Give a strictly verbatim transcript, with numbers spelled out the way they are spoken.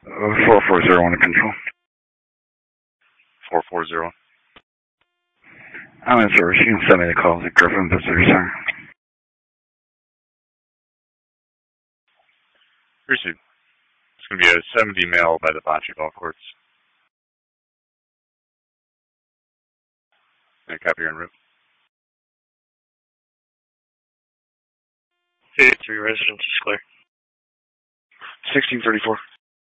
Uh, four four zero one to control. four four zero. I'm in service. You can send me the call to Griffin Visitor Center. Received. It's going to be a seventy male by the Bocce Golf Course. Can I copy your en route? fifty-three residence is clear. sixteen thirty-four.